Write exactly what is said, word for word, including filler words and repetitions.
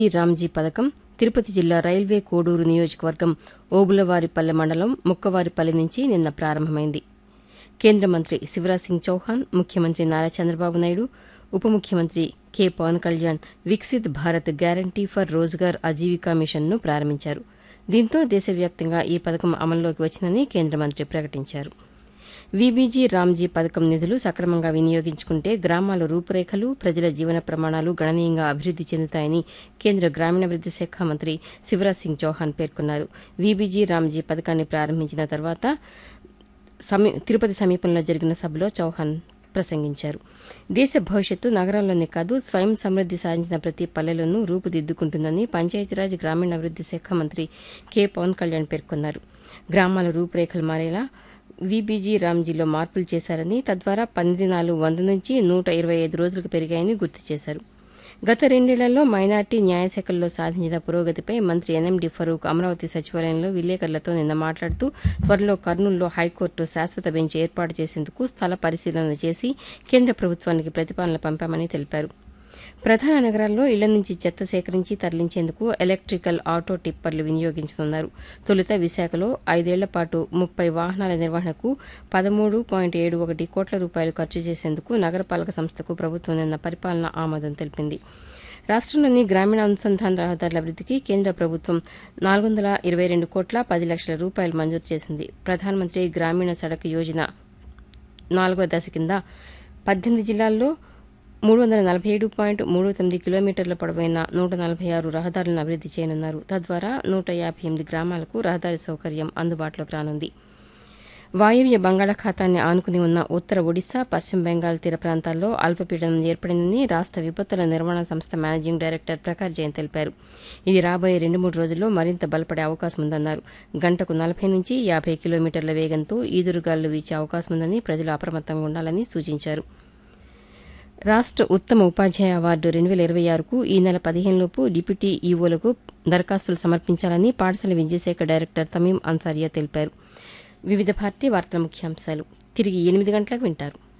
ఈ రామ్జీ పథకం తిరుపతి జిల్లా రైల్వే కోడూరు నియోజకవర్గం ఓబులవారిపల్లె మండలం ముక్కవారిపల్లి నుంచి నిన్న ప్రారంభమైంది. కేంద్ర మంత్రి శివరాజ్ సింగ్ చౌహాన్, ముఖ్యమంత్రి నారా చంద్రబాబు నాయుడు, ఉప ముఖ్యమంత్రి K Pawan Kalyan Viksit Bharat guarantee for Rozgar Aajeevika మిషన్ను ప్రారంభించారు. దీంతో దేశవ్యాప్తంగా ఈ పథకం అమల్లోకి వచ్చిందని కేంద్ర మంత్రి ప్రకటించారు. వీబీజీ రామ్జీ పథకం నిధులు సక్రమంగా వినియోగించుకుంటే గ్రామాల రూపురేఖలు, ప్రజల జీవన ప్రమాణాలు గణనీయంగా అభివృద్ది చెందుతాయని కేంద్ర గ్రామీణాభివృద్ది శాఖ మంత్రి శివరాజ్ సింగ్ చౌహాన్ పేర్కొన్నారు. వీబీజీ రామ్జీ పథకాన్ని ప్రారంభించిన తర్వాత తిరుపతి సమీపంలో జరిగిన సభలో చౌహాన్ ప్రసంగించారు. దేశ భవిష్యత్తు నగరాల్లోనే కాదు, స్వయం సమృద్ది సాధించిన ప్రతి పల్లెలోనూ రూపుదిద్దుకుంటుందని పంచాయతీరాజ్ గ్రామీణాభివృద్ది శాఖ మంత్రి కె పవన్ కళ్యాణ్ పేర్కొన్నారు. గ్రామాల రూపురేఖలు మారేలా వీబీజీ రామ్జీలో మార్పులు చేశారని, తద్వారా పని దినాలు వంద నుంచి నూట ఇరవై ఐదు రోజులకు పెరిగాయని గుర్తు చేశారు. గత రెండేళ్లలో మైనార్టీ న్యాయశాఖల్లో సాధించిన పురోగతిపై మంత్రి ఎన్ఎండి ఫరూక్ అమరావతి సచివాలయంలో విలేకరులతో నిన్న మాట్లాడుతూ త్వరలో కర్నూలులో హైకోర్టు శాశ్వత బెంచ్ ఏర్పాటు చేసేందుకు స్థల పరిశీలన చేసి కేంద్ర ప్రభుత్వానికి ప్రతిపాదనలు పంపామని తెలిపారు. ప్రధాన నగరాల్లో ఇళ్ల నుంచి చెత్త సేకరించి తరలించేందుకు ఎలక్టికల్ ఆటో టిప్పర్లు వినియోగించనున్నారు. తొలుత విశాఖలో ఐదేళ్ల పాటు ముప్పై వాహనాల నిర్వహణకు పదమూడు పాయింట్ ఏడు ఒకటి కోట్ల రూపాయలు ఖర్చు చేసేందుకు నగరపాలక సంస్థకు ప్రభుత్వం నిన్న పరిపాలన ఆమోదం తెలిపింది. రాష్ట్రంలోని గ్రామీణ అనుసంధాన రహదారుల అభివృద్దికి కేంద్ర ప్రభుత్వం నాలుగు వందల ఇరవై రెండు కోట్ల పది లక్షల రూపాయలు మంజూరు చేసింది. ప్రధానమంత్రి గ్రామీణ సడక్ యోజన నాలుగో దశ కింద పద్దెనిమిది జిల్లాల్లో మూడు వందల నలభై ఏడు పాయింట్ మూడు తొమ్మిది కిలోమీటర్ల పొడవైన నూట నలభై ఆరు రహదారులను అభివృద్ది చేయనున్నారు. తద్వారా నూట యాభై ఎనిమిది గ్రామాలకు రహదారి సౌకర్యం అందుబాటులోకి రానుంది. వాయువ్య బంగాళాఖాతాన్ని ఆనుకుని ఉన్న ఉత్తర ఒడిశా, పశ్చిమ బెంగాల్ తీర ప్రాంతాల్లో అల్పపీడనం ఏర్పడిందని రాష్ట విపత్తుల నిర్వహణ సంస్థ మేనేజింగ్ డైరెక్టర్ ప్రకాష్ జైన్ తెలిపారు. ఇది రాబోయే రెండు మూడు రోజుల్లో మరింత బలపడే అవకాశం ఉందన్నారు. గంటకు నలభై నుంచి యాభై కిలోమీటర్ల వేగంతో ఈదురుగాలులు వీచే అవకాశం ఉందని ప్రజలు అప్రమత్తంగా ఉండాలని సూచించారు. రాష్ట ఉత్తమ ఉపాధ్యాయ అవార్డు రెండు వేల ఇరవై ఆరుకు ఈ నెల పదిహేనులోపు డిప్యూటీ ఈవోలకు దరఖాస్తులు సమర్పించాలని పాఠశాల విద్యాశాఖ డైరెక్టర్ తమీం అన్సారియా తెలిపారు. వివిధ భారతి వార్తల ముఖ్యాంశాలు తిరిగి ఎనిమిది గంటలకు వింటారు.